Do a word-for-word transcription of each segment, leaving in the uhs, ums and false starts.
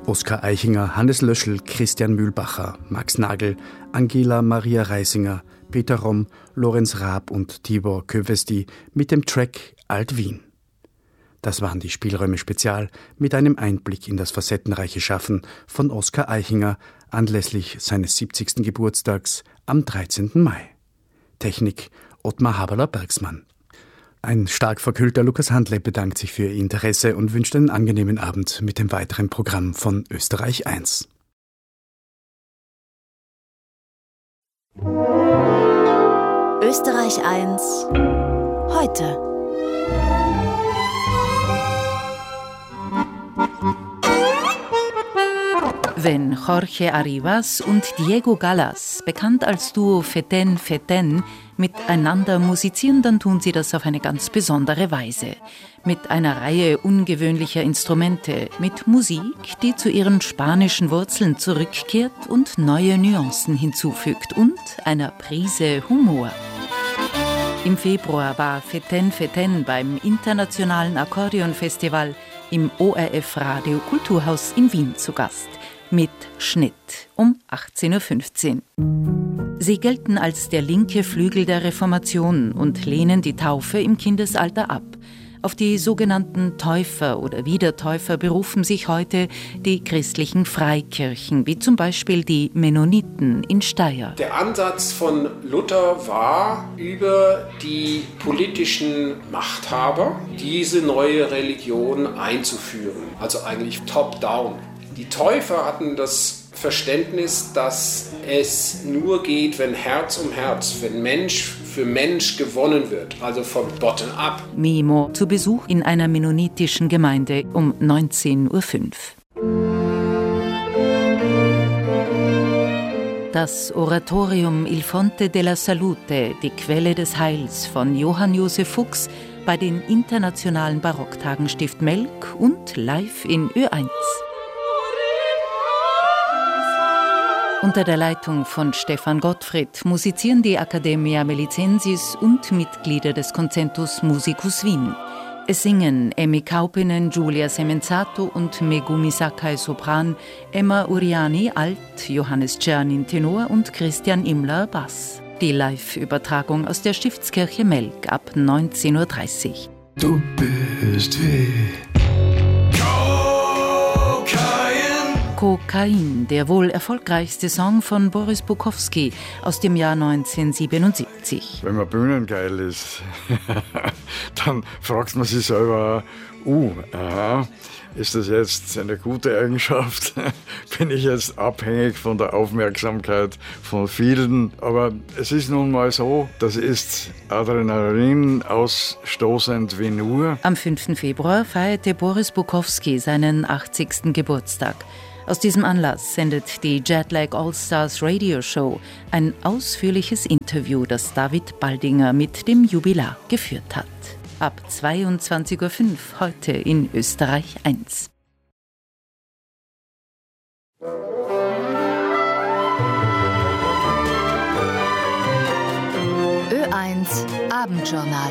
Oskar Eichinger, Hannes Löschl, Christian Mühlbacher, Max Nagel, Angela Maria Reisinger, Peter Romm, Lorenz Raab und Tibor Kövesti mit dem Track Alt Wien. Das waren die Spielräume Spezial mit einem Einblick in das facettenreiche Schaffen von Oskar Eichinger anlässlich seines siebzigsten Geburtstags am dreizehnten Mai. Technik Ottmar Haberler-Bergsmann. Ein stark verkühlter Lukas Handle bedankt sich für Ihr Interesse und wünscht einen angenehmen Abend mit dem weiteren Programm von Österreich eins. Österreich eins heute. Wenn Jorge Arribas und Diego Gallas, bekannt als Duo Feten Feten, miteinander musizieren, dann tun sie das auf eine ganz besondere Weise. Mit einer Reihe ungewöhnlicher Instrumente, mit Musik, die zu ihren spanischen Wurzeln zurückkehrt und neue Nuancen hinzufügt und einer Prise Humor. Im Februar war Feten Feten beim Internationalen Akkordeonfestival im O R F Radio Kulturhaus in Wien zu Gast. Mit Schnitt um achtzehn Uhr fünfzehn. Sie gelten als der linke Flügel der Reformation und lehnen die Taufe im Kindesalter ab. Auf die sogenannten Täufer oder Wiedertäufer berufen sich heute die christlichen Freikirchen, wie zum Beispiel die Mennoniten in Steyr. Der Ansatz von Luther war, über die politischen Machthaber diese neue Religion einzuführen, also eigentlich top-down. Die Täufer hatten das Verständnis, dass es nur geht, wenn Herz um Herz, wenn Mensch für Mensch gewonnen wird, also von bottom up. Mimo zu Besuch in einer mennonitischen Gemeinde um neunzehn Uhr fünf. Das Oratorium Il Fonte della Salute, die Quelle des Heils von Johann Josef Fuchs bei den Internationalen Barocktagen Stift Melk und live in Ö eins. Unter der Leitung von Stefan Gottfried musizieren die Accademia Melicensis und Mitglieder des Concentus Musicus Wien. Es singen Emmy Kaupinen, Giulia Semenzato und Megumi Sakai Sopran, Emma Uriani Alt, Johannes Czernin Tenor und Christian Immler Bass. Die Live-Übertragung aus der Stiftskirche Melk ab neunzehn Uhr dreißig. Du bist wie Kokain, der wohl erfolgreichste Song von Boris Bukowski aus dem Jahr neunzehnhundertsiebenundsiebzig. Wenn man bühnengeil ist, dann fragt man sich selber, uh, aha, ist das jetzt eine gute Eigenschaft? Bin ich jetzt abhängig von der Aufmerksamkeit von vielen? Aber es ist nun mal so, das ist Adrenalin ausstoßend wie nur. Am fünften Februar feierte Boris Bukowski seinen achtzigsten Geburtstag. Aus diesem Anlass sendet die Jetlag All-Stars Radio Show ein ausführliches Interview, das David Baldinger mit dem Jubilar geführt hat. Ab zweiundzwanzig Uhr fünf heute in Österreich eins. Ö eins Abendjournal.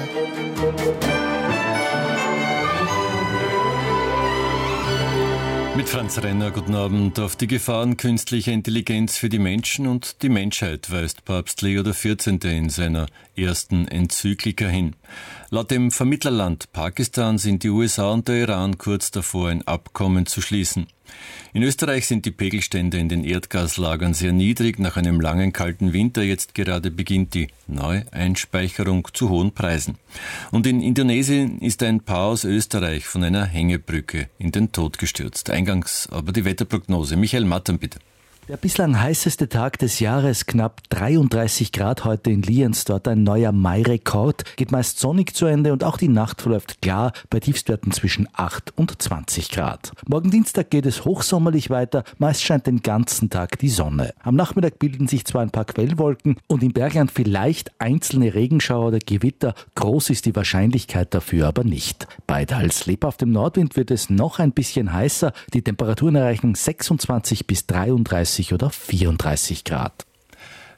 Mit Franz Renner, guten Abend. Auf die Gefahren künstlicher Intelligenz für die Menschen und die Menschheit weist Papst Leo der vierzehnte in seiner ersten Enzyklika hin. Laut dem Vermittlerland Pakistan sind die U S A und der Iran kurz davor, ein Abkommen zu schließen. In Österreich sind die Pegelstände in den Erdgaslagern sehr niedrig. Nach einem langen kalten Winter jetzt gerade beginnt die Neueinspeicherung zu hohen Preisen. Und in Indonesien ist ein Paar aus Österreich von einer Hängebrücke in den Tod gestürzt. Eingangs aber die Wetterprognose. Michael Mattern, bitte. Der bislang heißeste Tag des Jahres, knapp dreiunddreißig Grad heute in Lienz, dort ein neuer Mai-Rekord, geht meist sonnig zu Ende und auch die Nacht verläuft klar bei Tiefstwerten zwischen acht und zwanzig Grad. Morgen Dienstag geht es hochsommerlich weiter, meist scheint den ganzen Tag die Sonne. Am Nachmittag bilden sich zwar ein paar Quellwolken und im Bergland vielleicht einzelne Regenschauer oder Gewitter, groß ist die Wahrscheinlichkeit dafür aber nicht. Bei teils lebhaftem Nordwind wird es noch ein bisschen heißer, die Temperaturen erreichen sechsundzwanzig bis dreiunddreißig oder vierunddreißig Grad.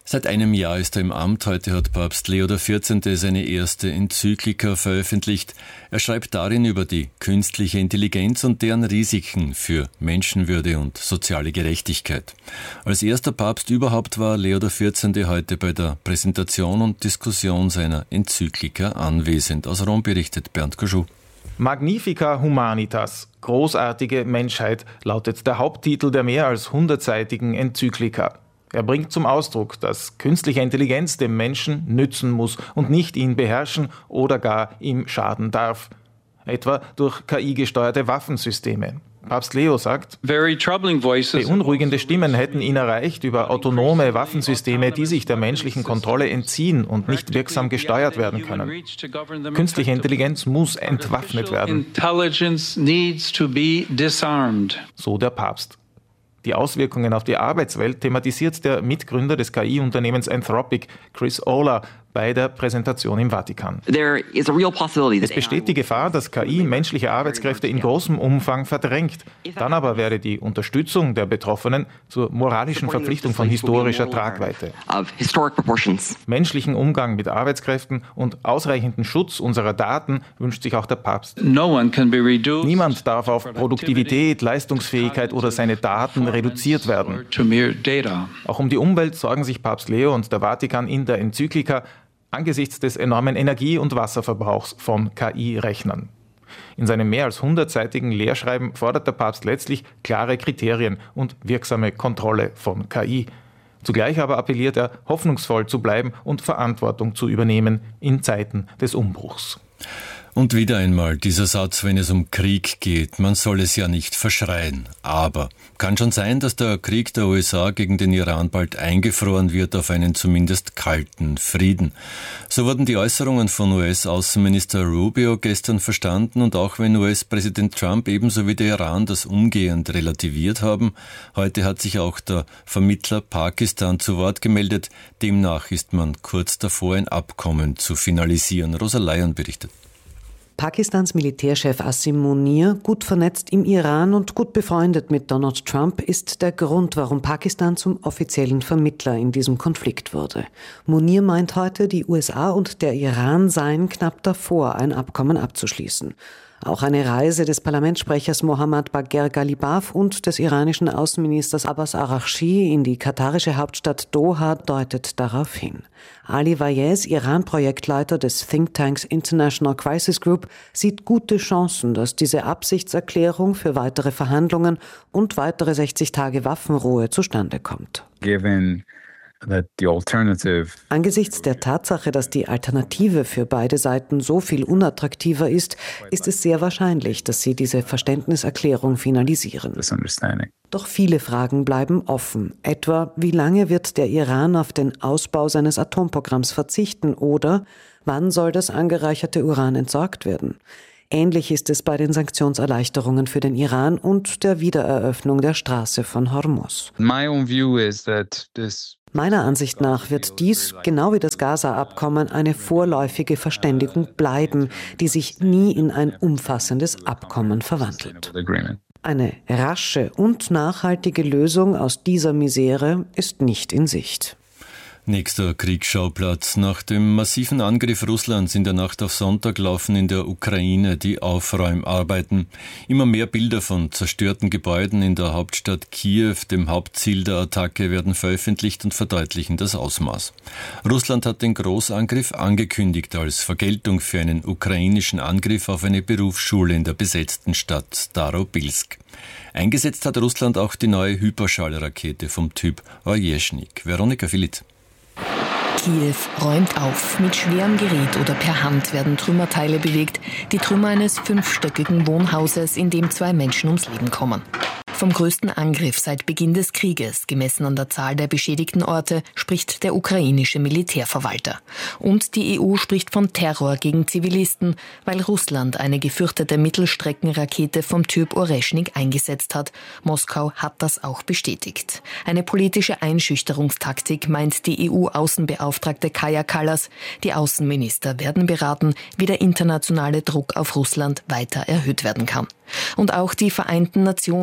Seit einem Jahr ist er im Amt. Heute hat Papst Leo der vierzehnte seine erste Enzyklika veröffentlicht. Er schreibt darin über die künstliche Intelligenz und deren Risiken für Menschenwürde und soziale Gerechtigkeit. Als erster Papst überhaupt war Leo der vierzehnte heute bei der Präsentation und Diskussion seiner Enzyklika anwesend. Aus Rom berichtet Bernd Koschuh. Magnifica Humanitas, großartige Menschheit, lautet der Haupttitel der mehr als hundertseitigen Enzyklika. Er bringt zum Ausdruck, dass künstliche Intelligenz dem Menschen nützen muss und nicht ihn beherrschen oder gar ihm schaden darf. Etwa durch K I-gesteuerte Waffensysteme. Papst Leo sagt, beunruhigende Stimmen hätten ihn erreicht über autonome Waffensysteme, die sich der menschlichen Kontrolle entziehen und nicht wirksam gesteuert werden können. Künstliche Intelligenz muss entwaffnet werden. So der Papst. Die Auswirkungen auf die Arbeitswelt thematisiert der Mitgründer des K I-Unternehmens Anthropic, Chris Olah, bei der Präsentation im Vatikan. Es besteht die Gefahr, dass K I menschliche Arbeitskräfte in großem Umfang verdrängt. Dann aber wäre die Unterstützung der Betroffenen zur moralischen Verpflichtung von historischer Tragweite. Menschlichen Umgang mit Arbeitskräften und ausreichenden Schutz unserer Daten wünscht sich auch der Papst. Niemand darf auf Produktivität, Leistungsfähigkeit oder seine Daten reduziert werden. Auch um die Umwelt sorgen sich Papst Leo und der Vatikan in der Enzyklika angesichts des enormen Energie- und Wasserverbrauchs von K I-Rechnern. In seinem mehr als hundertseitigen Lehrschreiben fordert der Papst letztlich klare Kriterien und wirksame Kontrolle von K I. Zugleich aber appelliert er, hoffnungsvoll zu bleiben und Verantwortung zu übernehmen in Zeiten des Umbruchs. Und wieder einmal dieser Satz, wenn es um Krieg geht, man soll es ja nicht verschreien. Aber kann schon sein, dass der Krieg der U S A gegen den Iran bald eingefroren wird auf einen zumindest kalten Frieden. So wurden die Äußerungen von U S-Außenminister Rubio gestern verstanden, und auch wenn U S-Präsident Trump ebenso wie der Iran das umgehend relativiert haben, heute hat sich auch der Vermittler Pakistan zu Wort gemeldet. Demnach ist man kurz davor, ein Abkommen zu finalisieren. Rosa Leyen berichtet. Pakistans Militärchef Asim Munir, gut vernetzt im Iran und gut befreundet mit Donald Trump, ist der Grund, warum Pakistan zum offiziellen Vermittler in diesem Konflikt wurde. Munir meint heute, die U S A und der Iran seien knapp davor, ein Abkommen abzuschließen. Auch eine Reise des Parlamentssprechers Mohammad Bagher Ghalibaf und des iranischen Außenministers Abbas Araghchi in die katarische Hauptstadt Doha deutet darauf hin. Ali Vaez, Iran-Projektleiter des Thinktanks International Crisis Group, sieht gute Chancen, dass diese Absichtserklärung für weitere Verhandlungen und weitere sechzig Tage Waffenruhe zustande kommt. Given that the alternative Angesichts der Tatsache, dass die Alternative für beide Seiten so viel unattraktiver ist, ist es sehr wahrscheinlich, dass sie diese Verständniserklärung finalisieren. Doch viele Fragen bleiben offen. Etwa, wie lange wird der Iran auf den Ausbau seines Atomprogramms verzichten oder wann soll das angereicherte Uran entsorgt werden? Ähnlich ist es bei den Sanktionserleichterungen für den Iran und der Wiedereröffnung der Straße von Hormuz. My own view is that this Meiner Ansicht nach wird dies, genau wie das Gaza-Abkommen, eine vorläufige Verständigung bleiben, die sich nie in ein umfassendes Abkommen verwandelt. Eine rasche und nachhaltige Lösung aus dieser Misere ist nicht in Sicht. Nächster Kriegsschauplatz. Nach dem massiven Angriff Russlands in der Nacht auf Sonntag laufen in der Ukraine die Aufräumarbeiten. Immer mehr Bilder von zerstörten Gebäuden in der Hauptstadt Kiew, dem Hauptziel der Attacke, werden veröffentlicht und verdeutlichen das Ausmaß. Russland hat den Großangriff angekündigt als Vergeltung für einen ukrainischen Angriff auf eine Berufsschule in der besetzten Stadt Starobilsk. Eingesetzt hat Russland auch die neue Hyperschallrakete vom Typ Ojeschnik. Veronika Filit. Kiew räumt auf. Mit schwerem Gerät oder per Hand werden Trümmerteile bewegt. Die Trümmer eines fünfstöckigen Wohnhauses, in dem zwei Menschen ums Leben kommen. Vom größten Angriff seit Beginn des Krieges, gemessen an der Zahl der beschädigten Orte, spricht der ukrainische Militärverwalter. Und die E U spricht von Terror gegen Zivilisten, weil Russland eine gefürchtete Mittelstreckenrakete vom Typ Oreschnik eingesetzt hat. Moskau hat das auch bestätigt. Eine politische Einschüchterungstaktik, meint die E U-Außenbeauftragte Kaja Kallas. Die Außenminister werden beraten, wie der internationale Druck auf Russland weiter erhöht werden kann. Und auch die Vereinten Nationen sollen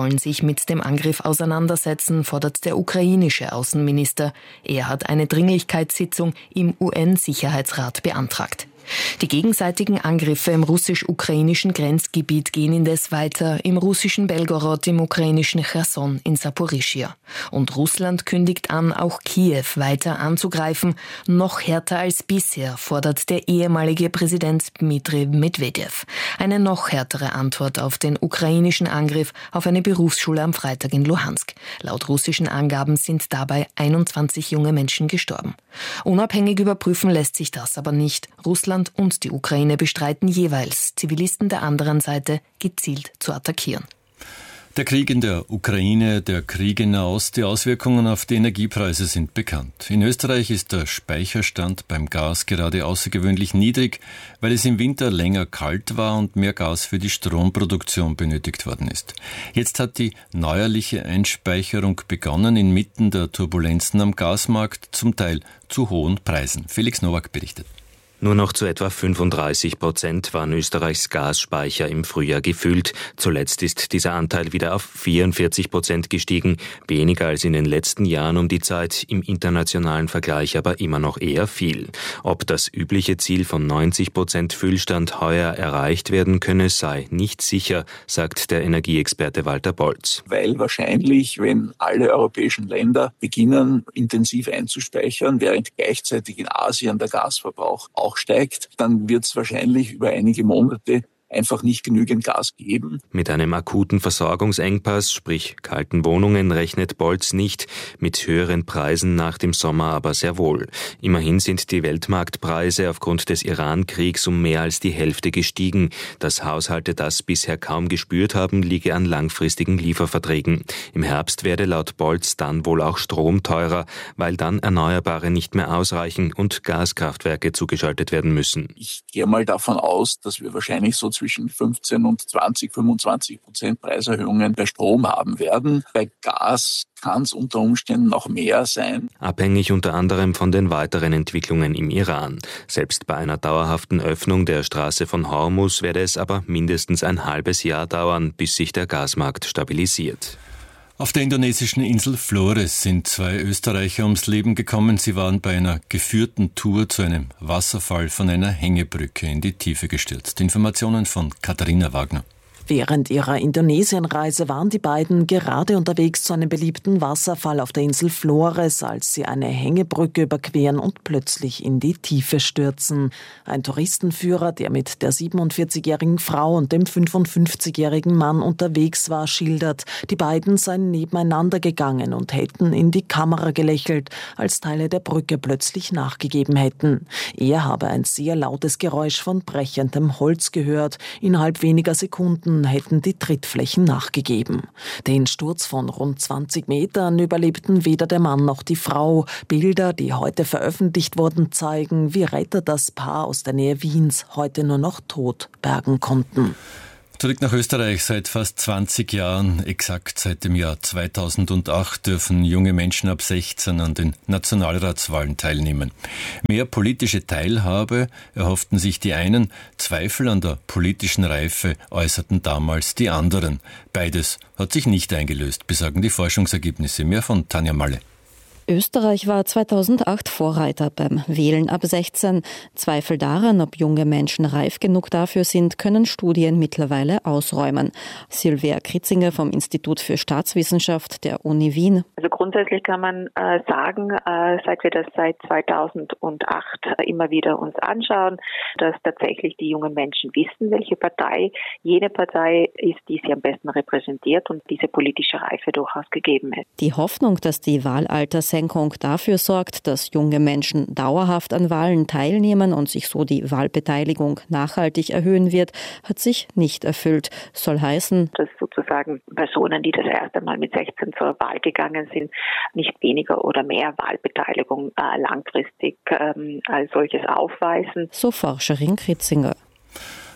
sollen sich mit dem Angriff auseinandersetzen, fordert der ukrainische Außenminister. Er hat eine Dringlichkeitssitzung im U N-Sicherheitsrat beantragt. Die gegenseitigen Angriffe im russisch-ukrainischen Grenzgebiet gehen indes weiter, im russischen Belgorod, im ukrainischen Cherson, in Saporischschja. Und Russland kündigt an, auch Kiew weiter anzugreifen. Noch härter als bisher fordert der ehemalige Präsident Dmitri Medvedev. Eine noch härtere Antwort auf den ukrainischen Angriff auf eine Berufsschule am Freitag in Luhansk. Laut russischen Angaben sind dabei einundzwanzig junge Menschen gestorben. Unabhängig überprüfen lässt sich das aber nicht. Russland und die Ukraine bestreiten jeweils, Zivilisten der anderen Seite gezielt zu attackieren. Der Krieg in der Ukraine, der Krieg in Nahost, die Auswirkungen auf die Energiepreise sind bekannt. In Österreich ist der Speicherstand beim Gas gerade außergewöhnlich niedrig, weil es im Winter länger kalt war und mehr Gas für die Stromproduktion benötigt worden ist. Jetzt hat die neuerliche Einspeicherung begonnen, inmitten der Turbulenzen am Gasmarkt, zum Teil zu hohen Preisen. Felix Nowak berichtet. Nur noch zu etwa fünfunddreißig Prozent waren Österreichs Gasspeicher im Frühjahr gefüllt. Zuletzt ist dieser Anteil wieder auf vierundvierzig Prozent gestiegen, weniger als in den letzten Jahren um die Zeit, im internationalen Vergleich aber immer noch eher viel. Ob das übliche Ziel von neunzig Prozent Füllstand heuer erreicht werden könne, sei nicht sicher, sagt der Energieexperte Walter Bolz. Weil wahrscheinlich, wenn alle europäischen Länder beginnen, intensiv einzuspeichern, während gleichzeitig in Asien der Gasverbrauch auch steigt, dann wird es wahrscheinlich über einige Monate einfach nicht genügend Gas geben. Mit einem akuten Versorgungsengpass, sprich kalten Wohnungen, rechnet Bolz nicht, mit höheren Preisen nach dem Sommer aber sehr wohl. Immerhin sind die Weltmarktpreise aufgrund des Iran-Kriegs um mehr als die Hälfte gestiegen. Dass Haushalte das bisher kaum gespürt haben, liege an langfristigen Lieferverträgen. Im Herbst werde laut Bolz dann wohl auch Strom teurer, weil dann Erneuerbare nicht mehr ausreichen und Gaskraftwerke zugeschaltet werden müssen. Ich gehe mal davon aus, dass wir wahrscheinlich so zwischen fünfzehn und zwanzig, fünfundzwanzig Prozent Preiserhöhungen bei Strom haben werden. Bei Gas kann es unter Umständen noch mehr sein. Abhängig unter anderem von den weiteren Entwicklungen im Iran. Selbst bei einer dauerhaften Öffnung der Straße von Hormuz werde es aber mindestens ein halbes Jahr dauern, bis sich der Gasmarkt stabilisiert. Auf der indonesischen Insel Flores sind zwei Österreicher ums Leben gekommen. Sie waren bei einer geführten Tour zu einem Wasserfall von einer Hängebrücke in die Tiefe gestürzt. Informationen von Katharina Wagner. Während ihrer Indonesienreise waren die beiden gerade unterwegs zu einem beliebten Wasserfall auf der Insel Flores, als sie eine Hängebrücke überqueren und plötzlich in die Tiefe stürzen. Ein Touristenführer, der mit der siebenundvierzigjährigen Frau und dem fünfundfünfzigjährigen Mann unterwegs war, schildert, die beiden seien nebeneinander gegangen und hätten in die Kamera gelächelt, als Teile der Brücke plötzlich nachgegeben hätten. Er habe ein sehr lautes Geräusch von brechendem Holz gehört. Innerhalb weniger Sekunden hätten die Trittflächen nachgegeben. Den Sturz von rund zwanzig Metern überlebten weder der Mann noch die Frau. Bilder, die heute veröffentlicht wurden, zeigen, wie Retter das Paar aus der Nähe Wiens heute nur noch tot bergen konnten. Zurück nach Österreich. Seit fast zwanzig Jahren, exakt seit dem Jahr zweitausendacht, dürfen junge Menschen ab sechzehn an den Nationalratswahlen teilnehmen. Mehr politische Teilhabe erhofften sich die einen, Zweifel an der politischen Reife äußerten damals die anderen. Beides hat sich nicht eingelöst, besagen die Forschungsergebnisse. Mehr von Tanja Malle. Österreich war zweitausendacht Vorreiter beim Wählen ab sechzehn. Zweifel daran, ob junge Menschen reif genug dafür sind, können Studien mittlerweile ausräumen. Silvia Kritzinger vom Institut für Staatswissenschaft der Uni Wien. Also grundsätzlich kann man äh, sagen, äh, seit wir das seit zweitausendacht äh, immer wieder uns anschauen, dass tatsächlich die jungen Menschen wissen, welche Partei jene Partei ist, die sie am besten repräsentiert und diese politische Reife durchaus gegeben ist. Die Hoffnung, dass die Wahlaltersenkung dafür sorgt, dass junge Menschen dauerhaft an Wahlen teilnehmen und sich so die Wahlbeteiligung nachhaltig erhöhen wird, hat sich nicht erfüllt. Soll heißen, dass sozusagen Personen, die das erste Mal mit sechzehn zur Wahl gegangen sind, nicht weniger oder mehr Wahlbeteiligung äh, langfristig ähm, als solches aufweisen. So Forscherin Kritzinger.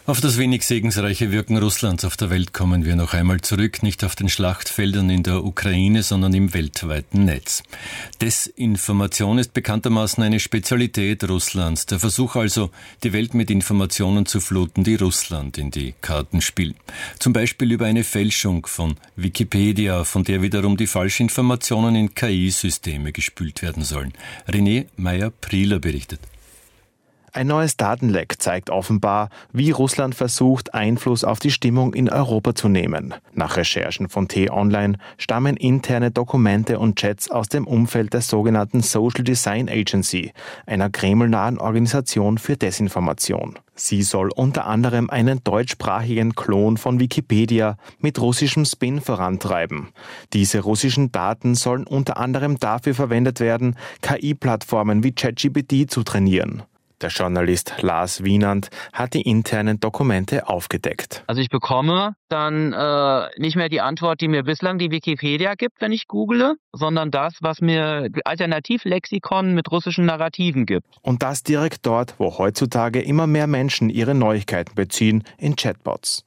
Auf das wenig segensreiche Wirken Russlands auf der Welt kommen wir noch einmal zurück, nicht auf den Schlachtfeldern in der Ukraine, sondern im weltweiten Netz. Desinformation ist bekanntermaßen eine Spezialität Russlands. Der Versuch also, die Welt mit Informationen zu fluten, die Russland in die Karten spielen. Zum Beispiel über eine Fälschung von Wikipedia, von der wiederum die Falschinformationen in K I-Systeme gespült werden sollen. René Meyer-Prieler berichtet. Ein neues Datenleck zeigt offenbar, wie Russland versucht, Einfluss auf die Stimmung in Europa zu nehmen. Nach Recherchen von T-Online stammen interne Dokumente und Chats aus dem Umfeld der sogenannten Social Design Agency, einer kremlnahen Organisation für Desinformation. Sie soll unter anderem einen deutschsprachigen Klon von Wikipedia mit russischem Spin vorantreiben. Diese russischen Daten sollen unter anderem dafür verwendet werden, K I-Plattformen wie ChatGPT zu trainieren. Der Journalist Lars Wienand hat die internen Dokumente aufgedeckt. Also ich bekomme dann äh, nicht mehr die Antwort, die mir bislang die Wikipedia gibt, wenn ich google, sondern das, was mir Alternativlexikon mit russischen Narrativen gibt. Und das direkt dort, wo heutzutage immer mehr Menschen ihre Neuigkeiten beziehen, in Chatbots.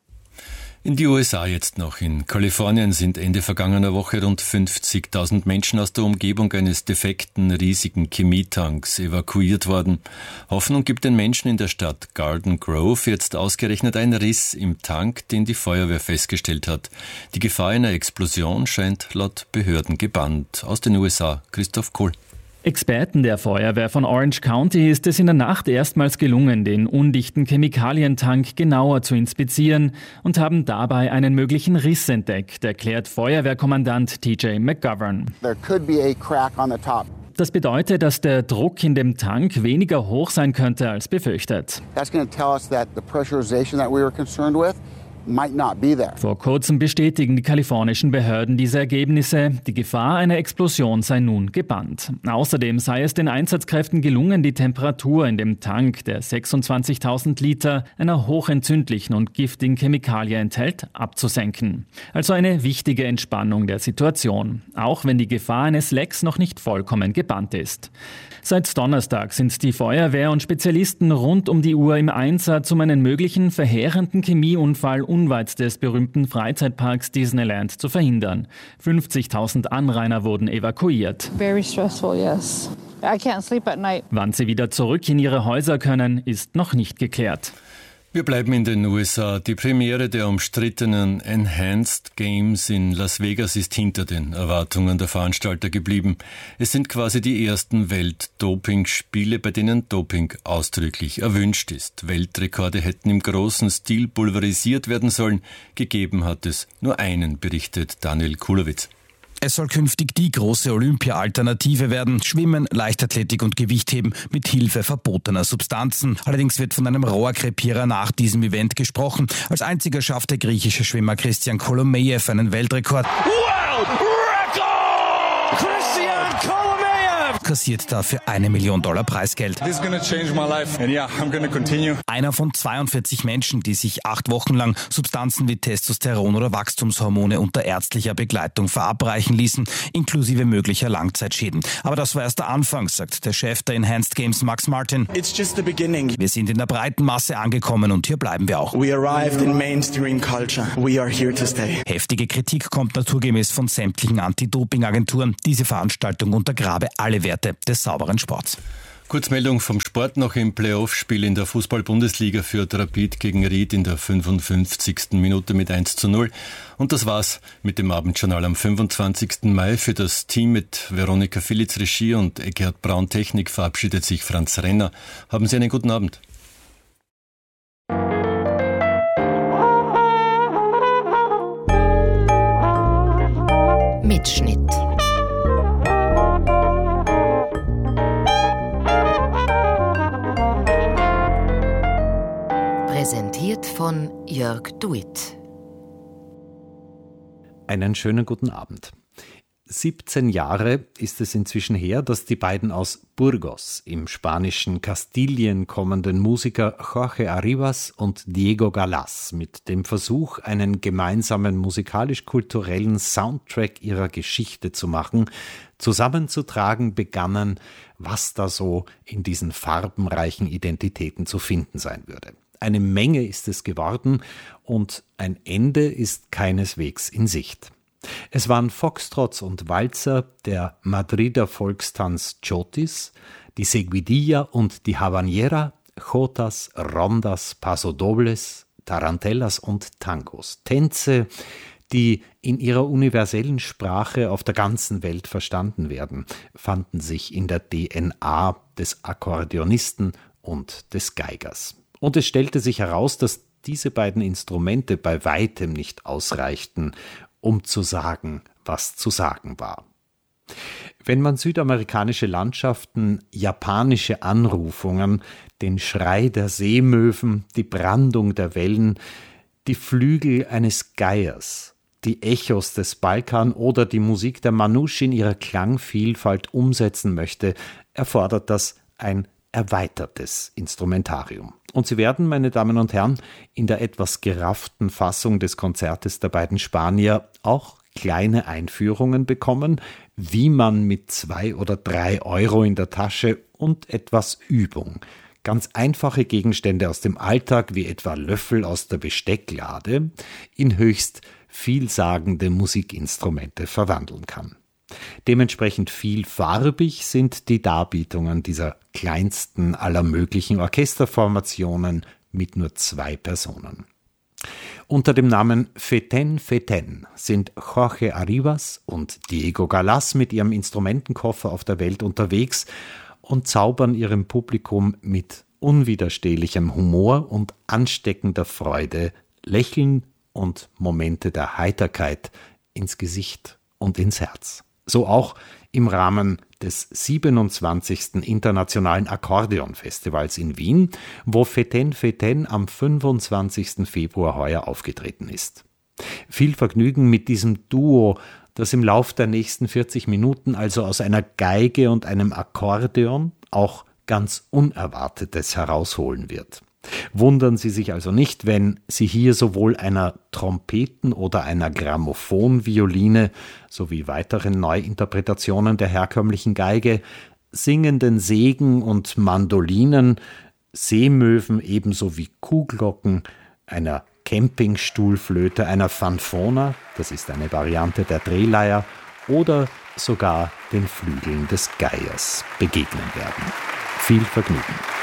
In die U S A jetzt noch. In Kalifornien sind Ende vergangener Woche rund fünfzigtausend Menschen aus der Umgebung eines defekten, riesigen Chemietanks evakuiert worden. Hoffnung gibt den Menschen in der Stadt Garden Grove jetzt ausgerechnet ein Riss im Tank, den die Feuerwehr festgestellt hat. Die Gefahr einer Explosion scheint laut Behörden gebannt. Aus den U S A, Christoph Kohl. Experten der Feuerwehr von Orange County ist es in der Nacht erstmals gelungen, den undichten Chemikalientank genauer zu inspizieren und haben dabei einen möglichen Riss entdeckt, erklärt Feuerwehrkommandant T J McGovern. There could be a crack on the top. Das bedeutet, dass der Druck in dem Tank weniger hoch sein könnte als befürchtet. That's going to tell us that the pressurization that we were concerned with might not be there. Vor kurzem bestätigen die kalifornischen Behörden diese Ergebnisse. Die Gefahr einer Explosion sei nun gebannt. Außerdem sei es den Einsatzkräften gelungen, die Temperatur in dem Tank, der sechsundzwanzigtausend Liter einer hochentzündlichen und giftigen Chemikalie enthält, abzusenken. Also eine wichtige Entspannung der Situation, auch wenn die Gefahr eines Lecks noch nicht vollkommen gebannt ist. Seit Donnerstag sind die Feuerwehr und Spezialisten rund um die Uhr im Einsatz, um einen möglichen verheerenden Chemieunfall unweit des berühmten Freizeitparks Disneyland zu verhindern. fünfzigtausend Anrainer wurden evakuiert. Very stressful, yes. I can't sleep at night. Wann sie wieder zurück in ihre Häuser können, ist noch nicht geklärt. Wir bleiben in den U S A. Die Premiere der umstrittenen Enhanced Games in Las Vegas ist hinter den Erwartungen der Veranstalter geblieben. Es sind quasi die ersten Welt-Doping-Spiele, bei denen Doping ausdrücklich erwünscht ist. Weltrekorde hätten im großen Stil pulverisiert werden sollen. Gegeben hat es nur einen, berichtet Daniel Kulowitz. Es soll künftig die große Olympia-Alternative werden. Schwimmen, Leichtathletik und Gewichtheben mit Hilfe verbotener Substanzen. Allerdings wird von einem Rohrkrepierer nach diesem Event gesprochen. Als einziger schafft der griechische Schwimmer Christian Kolomejew einen Weltrekord. World Record! Christian Kolomejew kassiert dafür eine Million Dollar Preisgeld. This is gonna change my life and yeah, I'm gonna continue. Einer von zweiundvierzig Menschen, die sich acht Wochen lang Substanzen wie Testosteron oder Wachstumshormone unter ärztlicher Begleitung verabreichen ließen, inklusive möglicher Langzeitschäden. Aber das war erst der Anfang, sagt der Chef der Enhanced Games, Max Martin. It's just the beginning. Wir sind in der breiten Masse angekommen und hier bleiben wir auch. We arrived in mainstream culture. We are here to stay. Heftige Kritik kommt naturgemäß von sämtlichen Anti-Doping-Agenturen. Diese Veranstaltung untergrabe alle Werte des sauberen Sports. Kurzmeldung vom Sport noch im Playoff-Spiel in der Fußball-Bundesliga führt Rapid gegen Ried in der fünfundfünfzigsten Minute mit eins zu null. Und das war's mit dem Abendjournal am fünfundzwanzigsten Mai. Für das Team mit Veronika Filitz Regie und Eckhard Braun Technik verabschiedet sich Franz Renner. Haben Sie einen guten Abend. Mitschnitt. Präsentiert von Jörg Duit. Einen schönen guten Abend. siebzehn Jahre ist es inzwischen her, dass die beiden aus Burgos im spanischen Kastilien kommenden Musiker Jorge Arribas und Diego Galás mit dem Versuch, einen gemeinsamen musikalisch-kulturellen Soundtrack ihrer Geschichte zu machen, zusammenzutragen begannen, was da so in diesen farbenreichen Identitäten zu finden sein würde. Eine Menge ist es geworden und ein Ende ist keineswegs in Sicht. Es waren Foxtrots und Walzer, der Madrider Volkstanz Chotis, die Seguidilla und die Habanera, Jotas, Rondas, Pasodobles, Tarantellas und Tangos. Tänze, die in ihrer universellen Sprache auf der ganzen Welt verstanden werden, fanden sich in der D N A des Akkordeonisten und des Geigers. Und es stellte sich heraus, dass diese beiden Instrumente bei weitem nicht ausreichten, um zu sagen, was zu sagen war. Wenn man südamerikanische Landschaften, japanische Anrufungen, den Schrei der Seemöwen, die Brandung der Wellen, die Flügel eines Geiers, die Echos des Balkan oder die Musik der Manouche in ihrer Klangvielfalt umsetzen möchte, erfordert das ein erweitertes Instrumentarium. Und Sie werden, meine Damen und Herren, in der etwas gerafften Fassung des Konzertes der beiden Spanier auch kleine Einführungen bekommen, wie man mit zwei oder drei Euro in der Tasche und etwas Übung ganz einfache Gegenstände aus dem Alltag, wie etwa Löffel aus der Bestecklade, in höchst vielsagende Musikinstrumente verwandeln kann. Dementsprechend vielfarbig sind die Darbietungen dieser kleinsten aller möglichen Orchesterformationen mit nur zwei Personen. Unter dem Namen Feten Feten sind Jorge Arribas und Diego Galás mit ihrem Instrumentenkoffer auf der Welt unterwegs und zaubern ihrem Publikum mit unwiderstehlichem Humor und ansteckender Freude Lächeln und Momente der Heiterkeit ins Gesicht und ins Herz. So auch im Rahmen des siebenundzwanzigsten Internationalen Akkordeonfestivals in Wien, wo Feten Feten am fünfundzwanzigsten Februar heuer aufgetreten ist. Viel Vergnügen mit diesem Duo, das im Lauf der nächsten vierzig Minuten also aus einer Geige und einem Akkordeon auch ganz Unerwartetes herausholen wird. Wundern Sie sich also nicht, wenn Sie hier sowohl einer Trompeten- oder einer Grammophonvioline sowie weiteren Neuinterpretationen der herkömmlichen Geige, singenden Sägen und Mandolinen, Seemöwen ebenso wie Kuhglocken, einer Campingstuhlflöte, einer Fanfona, das ist eine Variante der Drehleier, oder sogar den Flügeln des Geiers begegnen werden. Viel Vergnügen!